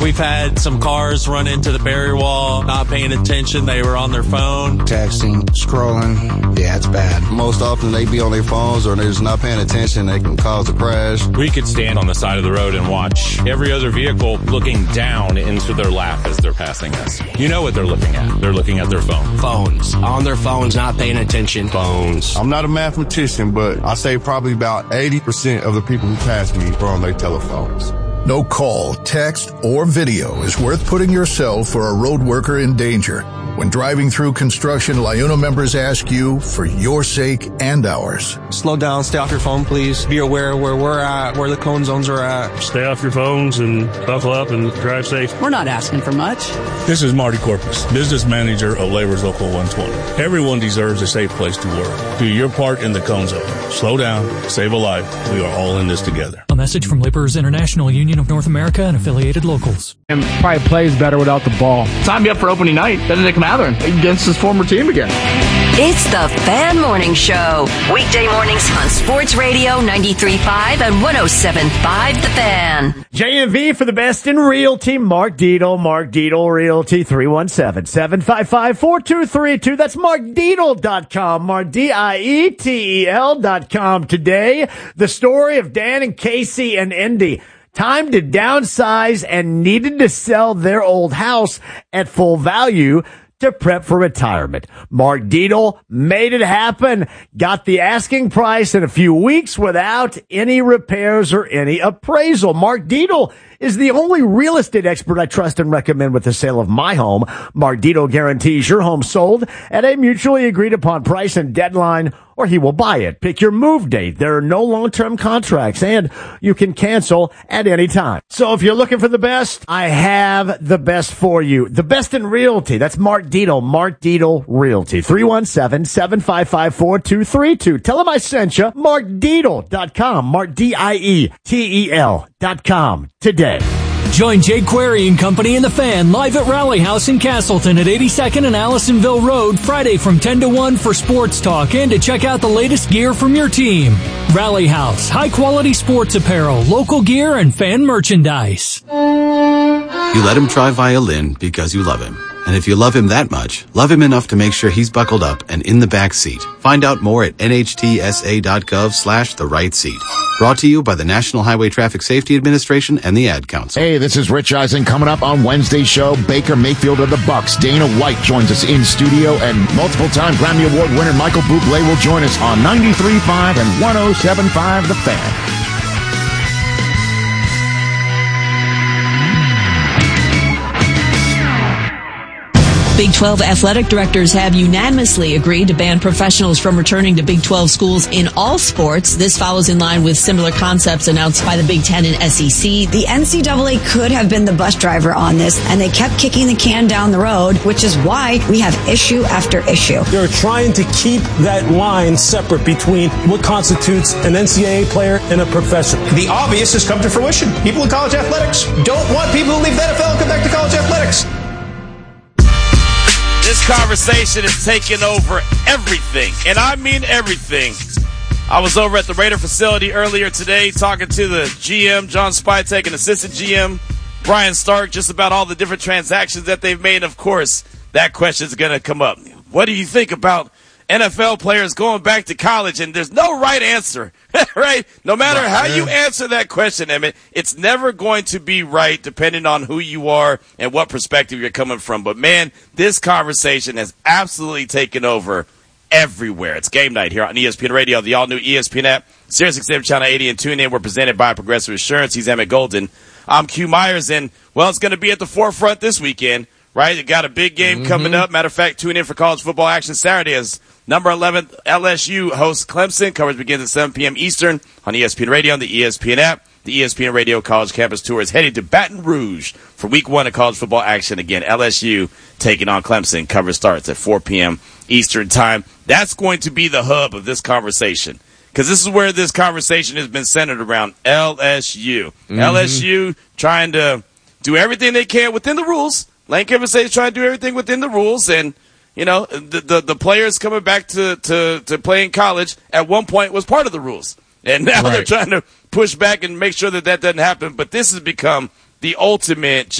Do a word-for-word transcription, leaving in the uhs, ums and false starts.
We've had some cars run into the barrier wall, not paying attention. They were on their phone. Texting, scrolling. Yeah, it's bad. Most often they be on their phones or they're just not paying attention. They can cause a crash. We could stand on the side of the road and watch every other vehicle looking down into their lap as they're passing us. You know what they're looking at. They're looking at their phone. Phones. On their phones, not paying attention. Phones. I'm not a mathematician, but I say probably about eighty percent of the people who pass me are on their telephones. No call, text, or video is worth putting yourself or a road worker in danger. When driving through construction, LiUNA members ask you for your sake and ours. Slow down, stay off your phone, please. Be aware where we're at, where the cone zones are at. Stay off your phones and buckle up and drive safe. We're not asking for much. This is Marty Corpus, business manager of Labor's Local one twenty. Everyone deserves a safe place to work. Do your part in the cone zone. Slow down, save a life. We are all in this together. A message from Laborers International Union of North America and affiliated locals. And probably plays better without the ball. Sign me up for opening night. Benedict Matherin against his former team again. It's the Fan Morning Show. Weekday mornings on Sports Radio ninety-three point five and one oh seven point five The Fan. J M V for the best in realty. Mark Dietel. Mark Dietel Realty. three one seven, seven five five, four two three two. That's mark dietel dot com. Mark D I E T E L dot com. Today, the story of Dan and Casey and Indy. Time to downsize and needed to sell their old house at full value to prep for retirement. Mark Dietel made it happen, got the asking price in a few weeks without any repairs or any appraisal. Mark Dietel is the only real estate expert I trust and recommend with the sale of my home. Mark Dietel guarantees your home sold at a mutually agreed upon price and deadline, or he will buy it. Pick your move date. There are no long-term contracts, and you can cancel at any time. So if you're looking for the best, I have the best for you. The best in realty. That's Mark Dietel. Mark Dietel Realty. three one seven, seven five five, four two three two. Tell him I sent you. mark dietel dot com. Mark D I E T E L dot com today. Join Jake Query and Company in the Fan live at Rally House in Castleton at eighty-second and Allisonville Road Friday from ten to one for sports talk and to check out the latest gear from your team. Rally House, high-quality sports apparel, local gear, and fan merchandise. You let him try violin because you love him. And if you love him that much, love him enough to make sure he's buckled up and in the back seat. Find out more at N H T S A dot gov slash the right seat. Brought to you by the National Highway Traffic Safety Administration and the Ad Council. Hey, this is Rich Eisen coming up on Wednesday's show. Baker Mayfield of the Bucks. Dana White joins us in studio, and multiple-time Grammy Award winner Michael Bublé will join us on ninety-three point five and one oh seven point five The Fan. Big twelve athletic directors have unanimously agreed to ban professionals from returning to Big twelve schools in all sports. This follows in line with similar concepts announced by the Big Ten and S E C. The N C double A could have been the bus driver on this, and they kept kicking the can down the road, which is why we have issue after issue. They're trying to keep that line separate between what constitutes an N C double A player and a professional. The obvious has come to fruition. People in college athletics don't want people who leave the N F L and come back to college athletics. This conversation is taking over everything, and I mean everything. I was over at the Raider facility earlier today talking to the G M, John Spytek, and assistant G M, Brian Stark, just about all the different transactions that they've made. Of course, that question is going to come up. What do you think about N F L players going back to college? And there's no right answer, right? No matter how you answer that question, Emmett, it's never going to be right depending on who you are and what perspective you're coming from. But, man, this conversation has absolutely taken over everywhere. It's game night here on E S P N Radio, the all-new E S P N app, Sirius X M Channel eighty, and TuneIn. We're presented by Progressive Insurance. He's Emmett Golden. I'm Q Myers, and, well, it's going to be at the forefront this weekend, right? You got a big game mm-hmm. coming up. Matter of fact, tune in for college football action Saturday as number eleven, L S U hosts Clemson. Coverage begins at seven p.m. Eastern on E S P N Radio and the E S P N app. The E S P N Radio College Campus Tour is heading to Baton Rouge for week one of college football action. Again, L S U taking on Clemson. Coverage starts at four p.m. Eastern time. That's going to be the hub of this conversation, because this is where this conversation has been centered around L S U. Mm-hmm. L S U trying to do everything they can within the rules. Lane Kiffin says he's trying to do everything within the rules, and you know, the, the the players coming back to, to, to play in college at one point was part of the rules. And now right. they're trying to push back and make sure that that doesn't happen. But this has become the ultimate